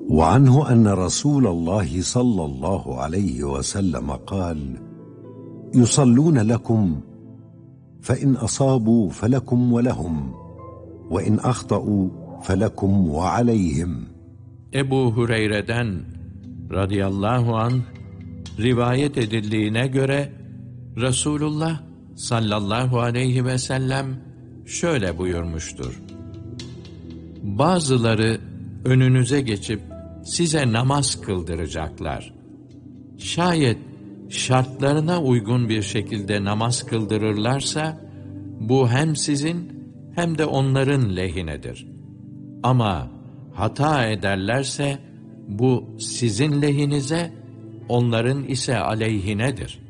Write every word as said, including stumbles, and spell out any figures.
وعنه أن رسول الله صلى الله عليه وسلم قال: يصلون لكم فإن أصابوا فلكم ولهم وإن أخطأوا فلكم وعليهم. Ebu Hureyre'den radıyallahu anh rivayet edildiğine göre Resulullah sallallahu aleyhi ve sellem şöyle buyurmuştur: Bazıları önünüze geçip size namaz kıldıracaklar. Şayet şartlarına uygun bir şekilde namaz kıldırırlarsa, bu hem sizin hem de onların lehinedir. Ama hata ederlerse, bu sizin lehinize, onların ise aleyhinedir.